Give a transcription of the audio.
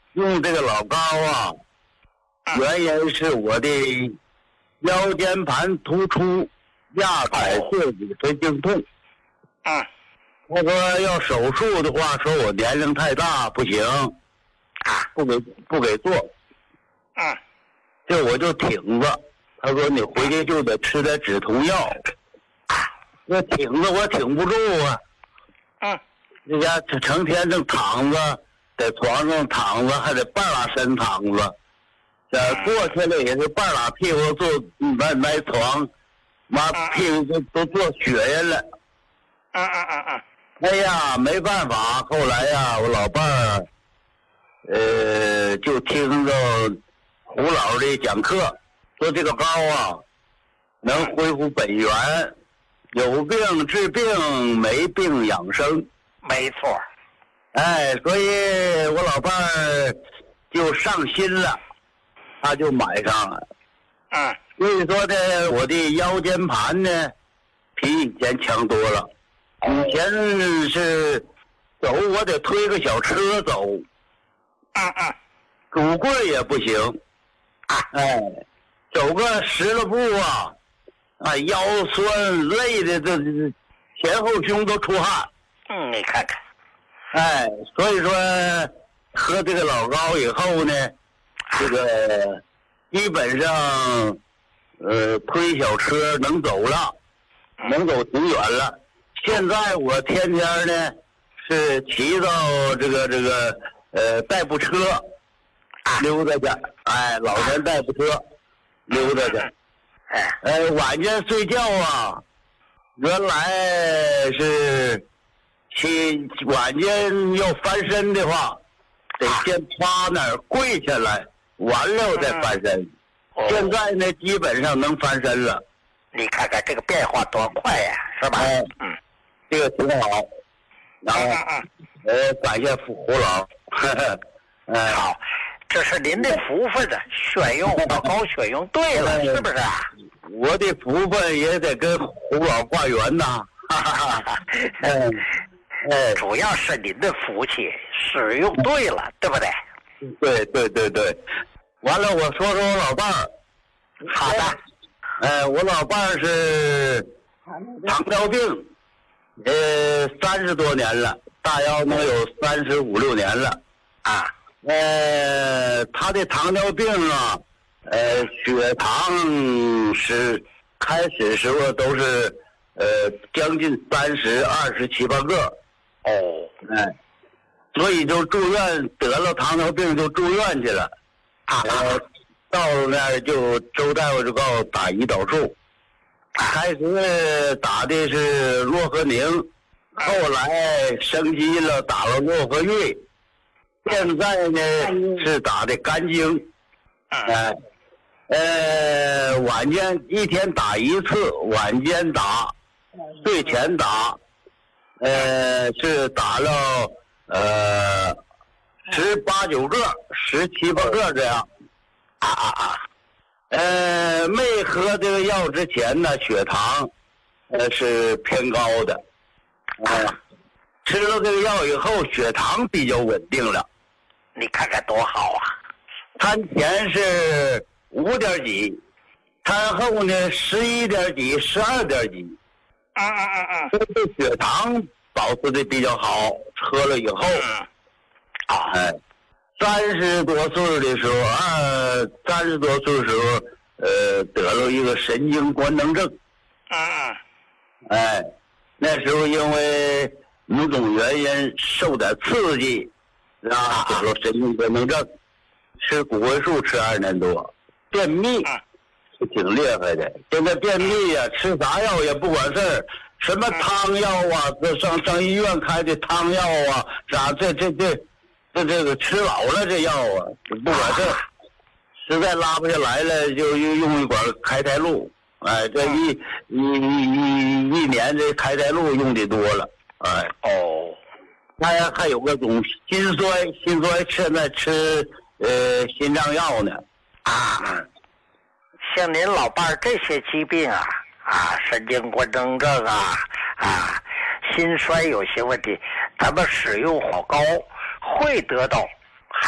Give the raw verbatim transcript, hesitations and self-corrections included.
用这个老膏啊，原因是我的腰间盘突出、压踩坐骨神经痛。 嗯， 他说要手术的话，说我年龄太大不行， 啊， 不给不给做。 嗯， 这我就挺着。他说你回去就得吃点止痛药。我挺着我挺不住啊。 嗯， 人家成天正躺着，在床上躺着，还得半拉身躺着。这坐起来也是半拉屁股坐埋埋床，妈屁股都都坐血人了。 嗯嗯嗯嗯。 哎呀，没办法，后来呀，我老伴儿，呃，就听着胡老的讲课，说这个膏啊，能恢复本源，有病治病，没病养生。 没错。 哎，所以我老伴儿就上心了，他就买上了。 嗯。 所以说呢，我的腰间盘呢，比以前强多了。以前是走我得推个小车走， 嗯嗯， 拄棍也不行，哎，走个十来步啊，啊腰酸累的这这前后胸都出汗。 嗯，你看看， 哎，所以说喝这个老膏以后呢，这个基本上呃推小车能走了，能走挺远了。现在我天天呢是骑到这个这个呃代步车溜达去，哎，老年代步车溜达去， 哎， 呃晚间睡觉啊，原来是起晚间要翻身的话，得先趴那儿跪下来，完了再翻身。现在呢基本上能翻身了。 你看看这个变化多快呀，是吧？ 哎， 嗯。 这个挺好，然后呃，感谢胡胡老，呵呵，哎， 好，这是您的福分呢，选用老膏选用对了，是不是啊？ 我的福分也得跟胡老挂缘呐，哈哈哈，嗯，哎， 主要是您的福气，使用对了，对不对？ 对对对对，完了，我说说我老伴儿， 好的， 哎，我老伴儿是糖尿病。呃，三十多年了，大腰能有三十五六年了， 啊， 呃，他的糖尿病啊，呃，血糖是开始时候都是呃将近三十二十七八个， 哦， 哎，所以就住院得了糖尿病就住院去了， 啊， 呃，到那儿就周大夫就告诉打胰岛素。开始打的是洛和宁，后来升级了打了洛和瑞，现在呢是打的肝经，哎，呃，晚间一天打一次，晚间打，睡前打，呃，是打了呃十八九个、十七八个这样，啊啊啊。呃，没喝这个药之前呢，血糖呃是偏高的，呃，吃了这个药以后，血糖比较稳定了。 你看看多好啊！ 餐前是五点几，餐后呢十一点几、十二点几。 嗯嗯嗯嗯。 这血糖保持的比较好，喝了以后， 啊， 哎。三十多岁的时候，二三十多岁的时候，呃，得了一个神经官能症。 嗯嗯。 哎，那时候因为某种原因受点刺激，啊，得了神经官能症，吃谷维素吃二年多，便秘是挺厉害的。现在便秘呀、啊，吃啥药也不管事儿，什么汤药啊，这上上医院开的汤药啊，啥这这这。这这个吃老了这药啊，不管事，实在拉不下来了，就又用一管开泰露。哎，这一一一一一年这开泰露用的多了。哎， 哦， 还还有个种心衰，心衰现在吃呃心脏药呢。 啊，像您老伴儿这些疾病啊啊，神经官能症啊啊，心衰有些问题，咱们使用老膏。会得到